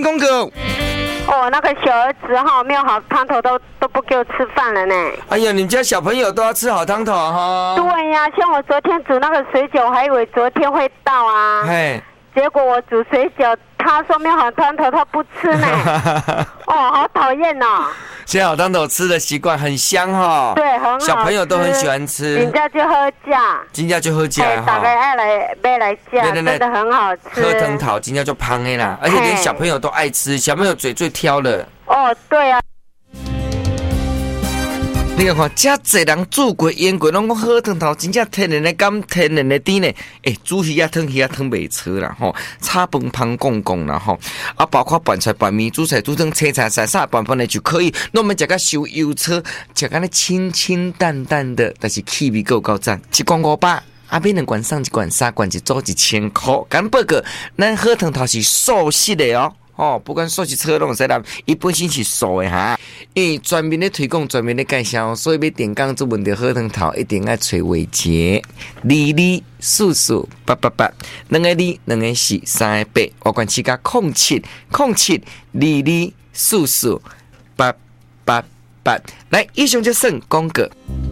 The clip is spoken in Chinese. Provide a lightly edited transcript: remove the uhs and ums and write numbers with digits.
功课哦，那个小儿子哈没有好汤头都不给我吃饭了呢。 哎呀，你们家小朋友都要吃好汤头哈。 对呀，像我昨天煮那个水饺，我还以为昨天会到啊。 嘿， 结果我煮水饺，他说没有好汤头，他不吃呢。哦，好讨厌哦。 现在好汤头吃的习惯很香哈。 对，很好吃。 小朋友都很喜欢吃。 人家就喝价。 真正就好吃哈。 大概爱来买来价，真的很好吃。 喝汤头真正就香的啦，而且连小朋友都爱吃，小朋友嘴最挑了。 哦，对啊。 你看，遮侪人煮过、腌过，拢讲好汤头，真正天然的甘、天然的甜呢。煮鱼啊、汤鱼啊、汤袂错啦吼，炒饭香公公啦吼，啊，包括拌菜、拌面、煮菜、煮汤、切菜、晒晒拌饭的就可以。那我们食个烧油车，食个呢清清淡淡的，但是气味够赞。一罐500，啊，买2罐送1罐，3罐一组1000块。敢报告，咱好汤头是素食的哦。不管素食车拢使啦，伊本身是素的哈，因为专门咧推广、专门咧介绍，所以要点讲做问题好汤头，一定要找伟杰，224488，2个2，2个4，3个8，我管7加070722448888，来，以上就算广告。